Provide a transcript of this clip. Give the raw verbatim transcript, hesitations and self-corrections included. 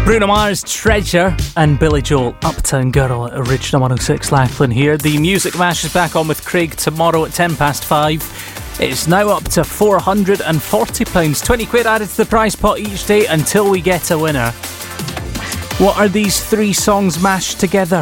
Bruno Mars, Treasure, and Billy Joel, Uptown Girl at Original one oh six Laughlin here. The Music Mash is back on with Craig tomorrow at ten past five. It's now up to four hundred forty pounds, twenty quid added to the prize pot each day until we get a winner. What are these three songs mashed together?